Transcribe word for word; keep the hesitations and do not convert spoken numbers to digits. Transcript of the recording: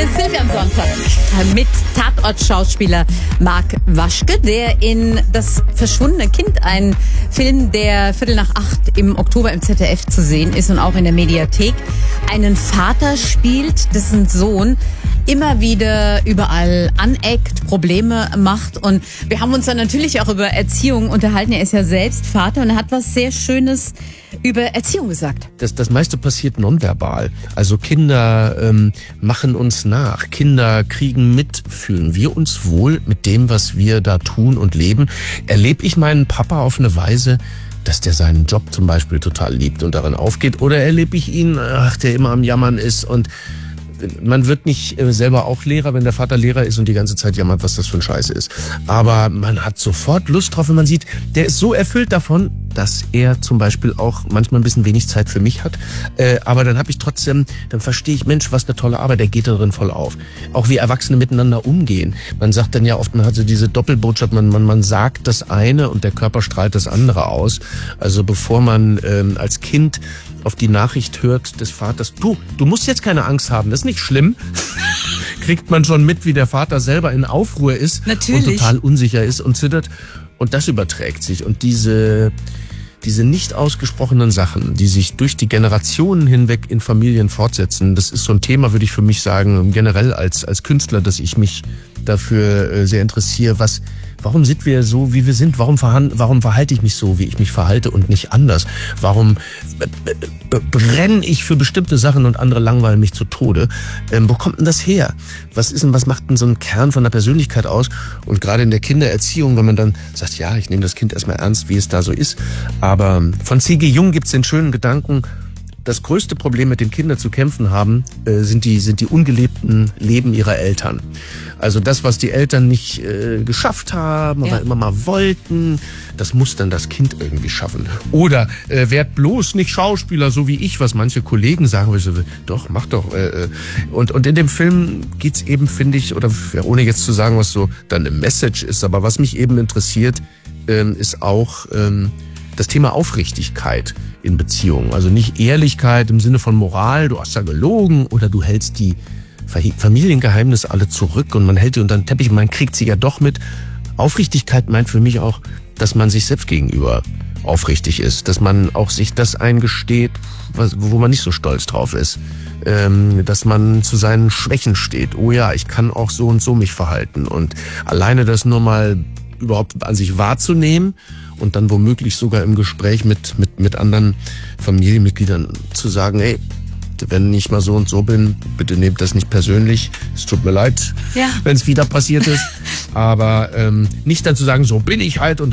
Silvia am Sonntag mit Tatort-Schauspieler Marc Waschke, der in Das verschwundene Kind, ein Film, der Viertel nach acht im Oktober im Z D F zu sehen ist und auch in der Mediathek, einen Vater spielt, dessen Sohn immer wieder überall aneckt, Probleme macht. Und wir haben uns dann natürlich auch über Erziehung unterhalten. Er ist ja selbst Vater und er hat was sehr Schönes über Erziehung gesagt. Das, das meiste passiert nonverbal. Also Kinder ähm, machen uns nach. Kinder kriegen mit, fühlen wir uns wohl mit dem, was wir da tun und leben. Erlebe ich meinen Papa auf eine Weise, dass der seinen Job zum Beispiel total liebt und darin aufgeht? Oder erlebe ich ihn, ach, der immer am Jammern ist? Und man wird nicht selber auch Lehrer, wenn der Vater Lehrer ist und die ganze Zeit jammert, was das für ein Scheiß ist. Aber man hat sofort Lust drauf, wenn man sieht, der ist so erfüllt davon, dass er zum Beispiel auch manchmal ein bisschen wenig Zeit für mich hat. Äh, aber dann habe ich trotzdem, dann verstehe ich, Mensch, was eine tolle Arbeit, der geht darin voll auf. Auch wie Erwachsene miteinander umgehen. Man sagt dann ja oft, man hat so diese Doppelbotschaft, man, man, man sagt das eine und der Körper strahlt das andere aus. Also bevor man ähm, als Kind auf die Nachricht hört des Vaters, du, du musst jetzt keine Angst haben, das ist nicht schlimm, kriegt man schon mit, wie der Vater selber in Aufruhr ist. Natürlich. Und total unsicher ist und zittert. Und das überträgt sich. Und diese, diese nicht ausgesprochenen Sachen, die sich durch die Generationen hinweg in Familien fortsetzen, das ist so ein Thema, würde ich für mich sagen, generell als, als Künstler, dass ich mich dafür sehr interessiere, was, warum sind wir so, wie wir sind? Warum, verhan- warum verhalte ich mich so, wie ich mich verhalte und nicht anders? Warum b- b- brenne ich für bestimmte Sachen und andere langweilen mich zu Tode? Ähm, wo kommt denn das her? Was ist denn, was macht denn so ein Kern von der Persönlichkeit aus? Und gerade in der Kindererziehung, wenn man dann sagt, ja, ich nehme das Kind erstmal ernst, wie es da so ist. Aber von C G Jung gibt's den schönen Gedanken, das größte Problem, mit dem Kinder zu kämpfen haben, äh, sind die sind die ungelebten Leben ihrer Eltern. Also das, was die Eltern nicht äh, geschafft haben, ja. aber immer mal wollten, das muss dann das Kind irgendwie schaffen. Oder äh, werd bloß nicht Schauspieler, so wie ich, was manche Kollegen sagen. Ich so, doch, mach doch. Äh, und und in dem Film geht's eben, finde ich, oder ja, ohne jetzt zu sagen, was so dann eine Message ist, aber was mich eben interessiert, ähm, ist auch ähm, das Thema Aufrichtigkeit in Beziehungen. Also nicht Ehrlichkeit im Sinne von Moral, du hast ja gelogen oder du hältst die Familiengeheimnisse alle zurück und man hält die unter den Teppich und man kriegt sie ja doch mit. Aufrichtigkeit meint für mich auch, dass man sich selbst gegenüber aufrichtig ist, dass man auch sich das eingesteht, was, wo man nicht so stolz drauf ist, ähm, dass man zu seinen Schwächen steht. Oh ja, ich kann auch so und so mich verhalten und alleine das nur mal überhaupt an sich wahrzunehmen und dann womöglich sogar im Gespräch mit mit mit anderen Familienmitgliedern zu sagen, hey, wenn ich mal so und so bin, bitte nehmt das nicht persönlich. Es tut mir leid, ja. wenn es wieder passiert ist. Aber ähm, nicht dann zu sagen, so bin ich halt und